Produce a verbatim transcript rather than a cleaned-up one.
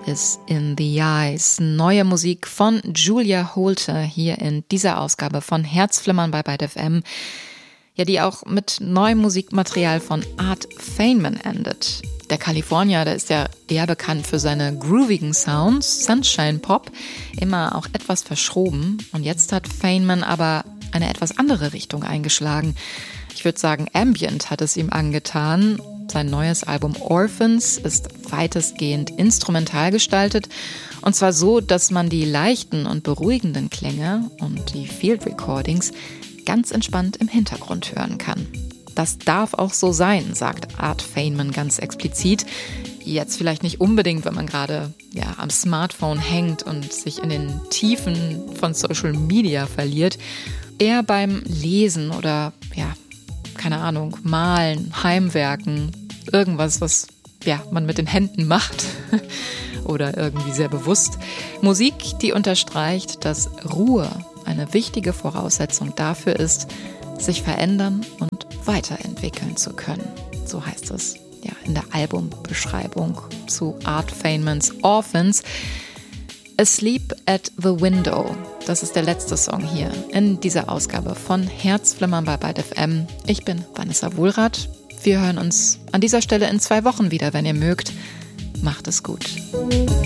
is in the Eyes. Neue Musik von Julia Holter hier in dieser Ausgabe von Herzflimmern bei Byte F M. Ja, die auch mit neuem Musikmaterial von Art Feynman endet. Der Kalifornier, der ist ja eher bekannt für seine groovigen Sounds, Sunshine Pop, immer auch etwas verschroben. Und jetzt hat Feynman aber eine etwas andere Richtung eingeschlagen. Ich würde sagen, Ambient hat es ihm angetan. Sein neues Album Orphans ist weitestgehend instrumental gestaltet. Und zwar so, dass man die leichten und beruhigenden Klänge und die Field Recordings ganz entspannt im Hintergrund hören kann. Das darf auch so sein, sagt Art Feynman ganz explizit. Jetzt vielleicht nicht unbedingt, wenn man gerade ja, am Smartphone hängt und sich in den Tiefen von Social Media verliert. Eher beim Lesen oder, ja, keine Ahnung, Malen, Heimwerken, irgendwas, was ja, man mit den Händen macht oder irgendwie sehr bewusst. Musik, die unterstreicht, dass Ruhe eine wichtige Voraussetzung dafür ist, sich verändern und weiterentwickeln zu können. So heißt es ja in der Albumbeschreibung zu Art Feynmans Orphans. Asleep at the Window, das ist der letzte Song hier in dieser Ausgabe von Herzflimmern bei Byte F M. Ich bin Vanessa Wohlrath. Wir hören uns an dieser Stelle in zwei Wochen wieder, wenn ihr mögt. Macht es gut.